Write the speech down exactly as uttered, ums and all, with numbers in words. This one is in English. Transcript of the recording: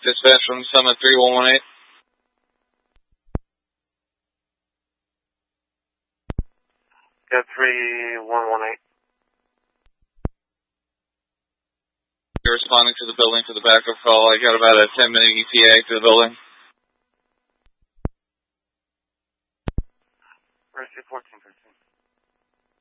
Dispatch from Summit three one one eight. Yeah, three one one eight. You're responding to the building for the backup call. I got about a ten minute E T A to the building. Mercy fourteen fifty.